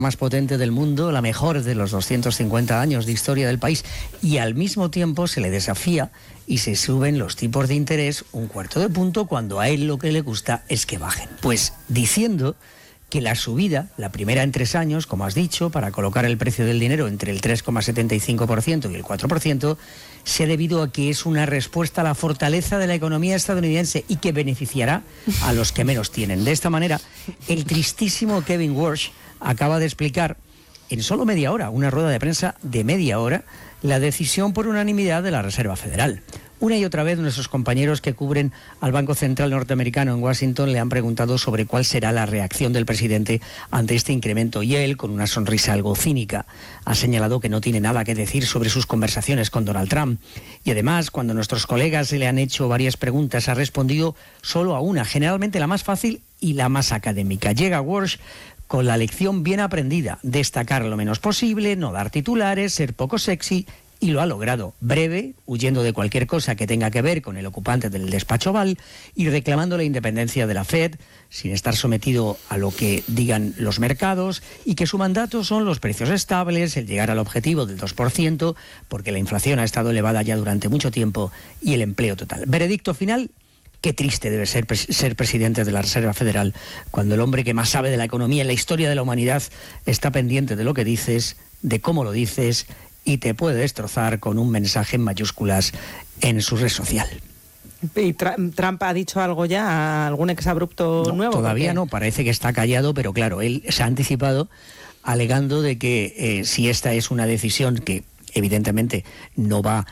más potente del mundo, la mejor de los 250 años de historia del país, y al mismo tiempo se le desafía y se suben los tipos de interés un cuarto de punto cuando a él lo que le gusta es que bajen. Pues diciendo que la subida, la primera en 3 años, como has dicho, para colocar el precio del dinero entre el 3,75% y el 4%, se ha debido a que es una respuesta a la fortaleza de la economía estadounidense y que beneficiará a los que menos tienen. De esta manera, el tristísimo Kevin Warsh acaba de explicar en solo media hora, una rueda de prensa de media hora, la decisión por unanimidad de la Reserva Federal. Una y otra vez nuestros compañeros que cubren al Banco Central norteamericano en Washington le han preguntado sobre cuál será la reacción del presidente ante este incremento y él, con una sonrisa algo cínica, ha señalado que no tiene nada que decir sobre sus conversaciones con Donald Trump. Y además, cuando nuestros colegas le han hecho varias preguntas, ha respondido solo a una, generalmente la más fácil y la más académica. Llega Walsh con la lección bien aprendida: destacar lo menos posible, no dar titulares, ser poco sexy, y lo ha logrado. Breve, huyendo de cualquier cosa que tenga que ver con el ocupante del despacho Oval y reclamando la independencia de la Fed, sin estar sometido a lo que digan los mercados, y que su mandato son los precios estables, el llegar al objetivo del 2%, porque la inflación ha estado elevada ya durante mucho tiempo, y el empleo total. Veredicto final: qué triste debe ser presidente de la Reserva Federal cuando el hombre que más sabe de la economía en la historia de la humanidad está pendiente de lo que dices, de cómo lo dices, y te puede destrozar con un mensaje en mayúsculas en su red social. ¿Y Trump ha dicho algo ya? ¿Algún exabrupto nuevo? Todavía no, parece que está callado, pero claro, él se ha anticipado alegando de que si esta es una decisión que evidentemente no va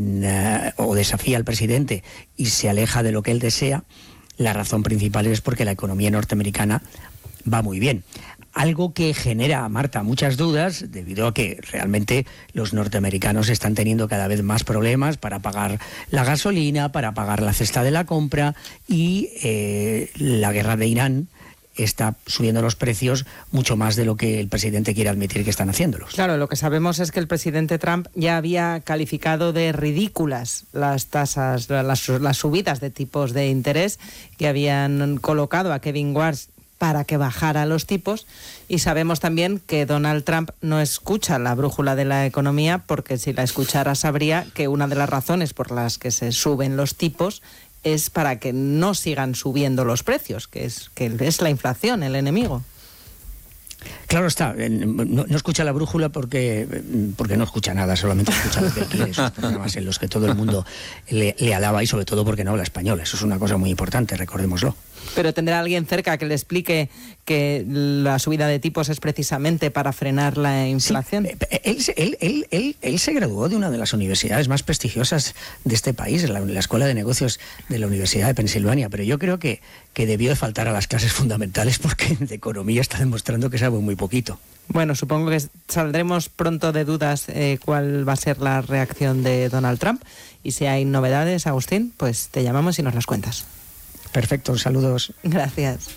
o desafía al presidente y se aleja de lo que él desea, la razón principal es porque la economía norteamericana va muy bien. Algo que genera, Marta, muchas dudas, debido a que realmente los norteamericanos están teniendo cada vez más problemas para pagar la gasolina, para pagar la cesta de la compra, y la guerra de Irán está subiendo los precios mucho más de lo que el presidente quiere admitir que están haciéndolos. Claro, lo que sabemos es que el presidente Trump ya había calificado de ridículas las tasas, las subidas de tipos de interés que habían colocado a Kevin Warsh para que bajara los tipos, y sabemos también que Donald Trump no escucha la brújula de la economía, porque si la escuchara sabría que una de las razones por las que se suben los tipos es para que no sigan subiendo los precios, que es la inflación el enemigo. Claro está, no escucha la brújula porque no escucha nada, solamente escucha lo que quiere, esos programas en los que todo el mundo le alaba, y sobre todo porque no habla español. Eso es una cosa muy importante, recordémoslo. Pero tendrá alguien cerca que le explique que la subida de tipos es precisamente para frenar la inflación. Sí, él se graduó de una de las universidades más prestigiosas de este país, la Escuela de Negocios de la Universidad de Pensilvania, pero yo creo que debió de faltar a las clases fundamentales, porque de economía está demostrando que sabe muy poquito. Bueno, supongo que saldremos pronto de dudas cuál va a ser la reacción de Donald Trump, y si hay novedades, Agustín, pues te llamamos y nos las cuentas. Perfecto, saludos. Gracias.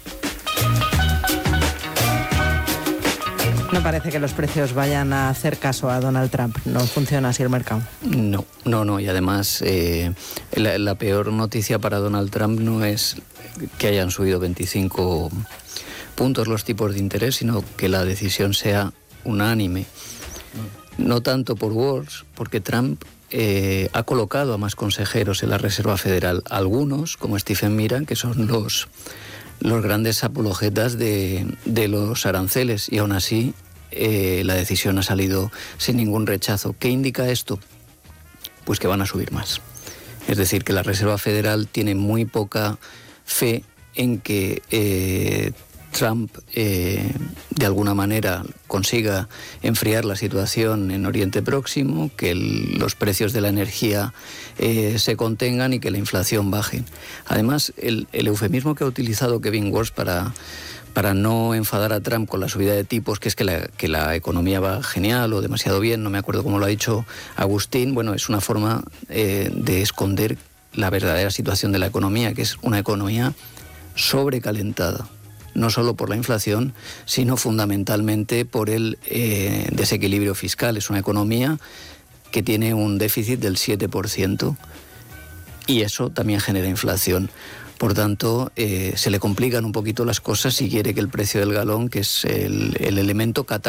No parece que los precios vayan a hacer caso a Donald Trump. No funciona así el mercado. No. Y además, la peor noticia para Donald Trump no es que hayan subido 25 puntos los tipos de interés, sino que la decisión sea unánime. No tanto por Walsh, porque Trump ha colocado a más consejeros en la Reserva Federal, algunos, como Stephen Miran, que son los grandes apologetas de los aranceles, y aún así la decisión ha salido sin ningún rechazo. ¿Qué indica esto? Pues que van a subir más. Es decir, que la Reserva Federal tiene muy poca fe en que Trump de alguna manera consiga enfriar la situación en Oriente Próximo, que los precios de la energía se contengan y que la inflación baje. Además, el eufemismo que ha utilizado Kevin Warsh para no enfadar a Trump con la subida de tipos, que es que la economía va genial o demasiado bien, no me acuerdo cómo lo ha dicho Agustín, bueno, es una forma de esconder la verdadera situación de la economía, que es una economía sobrecalentada. No solo por la inflación, sino fundamentalmente por el desequilibrio fiscal. Es una economía que tiene un déficit del 7%, y eso también genera inflación. Por tanto, se le complican un poquito las cosas si quiere que el precio del galón, que es el elemento catálise